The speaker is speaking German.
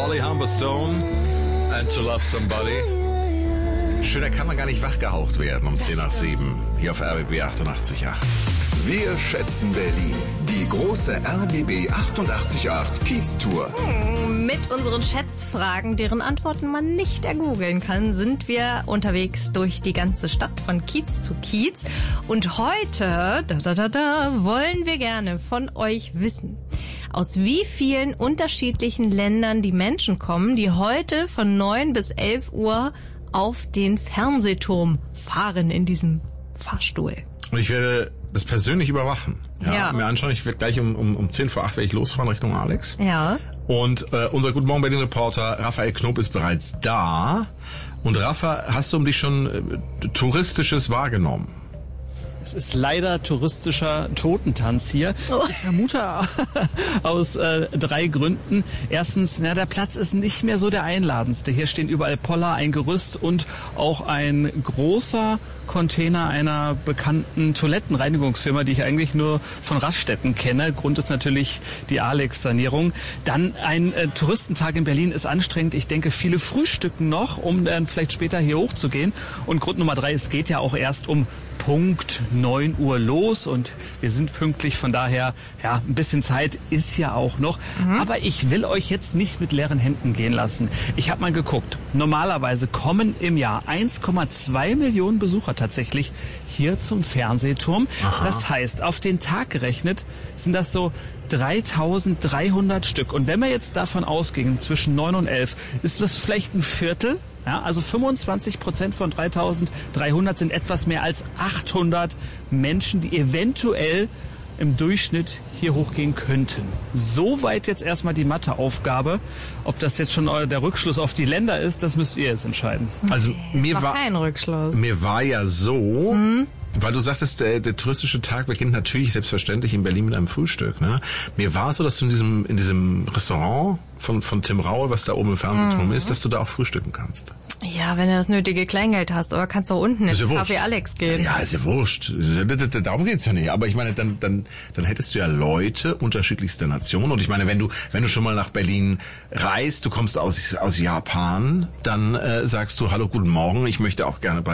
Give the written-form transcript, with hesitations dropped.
Holly Humberstone and To Love Somebody. Schöner kann man gar nicht wachgehaucht werden um 6:10 hier auf RBB 88.8. Wir schätzen Berlin. Die große RBB 88.8 Kiez-Tour. Mit unseren Schätzfragen, deren Antworten man nicht ergoogeln kann, sind wir unterwegs durch die ganze Stadt von Kiez zu Kiez. Und heute, wollen wir gerne von euch wissen, aus wie vielen unterschiedlichen Ländern die Menschen kommen, die heute von 9 bis 11 Uhr auf den Fernsehturm fahren in diesem Fahrstuhl. Und ich werde das persönlich überwachen. Ja. Mir anschauen, ich werde gleich um 10 vor 8 werde ich losfahren Richtung Alex. Ja. Und unser Guten Morgen Berlin-Reporter Raphael Knob ist bereits da. Und Rafa, hast du um dich schon Touristisches wahrgenommen? Es ist leider touristischer Totentanz hier. Ich vermute aus 3 Gründen. Erstens, der Platz ist nicht mehr so der einladendste. Hier stehen überall Poller, ein Gerüst und auch ein großer Container einer bekannten Toilettenreinigungsfirma, die ich eigentlich nur von Raststätten kenne. Grund ist natürlich die Alex-Sanierung. Dann ein Touristentag in Berlin ist anstrengend. Ich denke, viele frühstücken noch, um dann vielleicht später hier hochzugehen. Und Grund Nummer 3, es geht ja auch erst um Punkt 9 Uhr los und wir sind pünktlich, von daher, ja, ein bisschen Zeit ist ja auch noch. Aber ich will euch jetzt nicht mit leeren Händen gehen lassen. Ich habe mal geguckt. Normalerweise kommen im Jahr 1,2 Millionen Besucher tatsächlich hier zum Fernsehturm. Aha. Das heißt, auf den Tag gerechnet sind das so 3.300 Stück. Und wenn wir jetzt davon ausgehen, zwischen 9 und 11, ist das vielleicht ein Viertel? Ja, also 25% von 3.300 sind etwas mehr als 800 Menschen, die eventuell im Durchschnitt hier hochgehen könnten. Soweit jetzt erstmal die Matheaufgabe. Ob das jetzt schon der Rückschluss auf die Länder ist, das müsst ihr jetzt entscheiden. Also mir war kein Rückschluss. Mir war ja so, weil du sagtest, der touristische Tag beginnt natürlich selbstverständlich in Berlin mit einem Frühstück. Ne? Mir war es so, dass du in diesem Restaurant von Tim Raue, was da oben im Fernsehturm ist, dass du da auch frühstücken kannst. Ja, wenn du das nötige Kleingeld hast, aber kannst du auch unten ins Café Alex gehen. Ja, ist ja wurscht. Darum geht's ja nicht. Aber ich meine, dann hättest du ja Leute unterschiedlichster Nationen. Und ich meine, wenn du schon mal nach Berlin reist, du kommst aus Japan, dann sagst du, hallo, guten Morgen, ich möchte auch gerne bei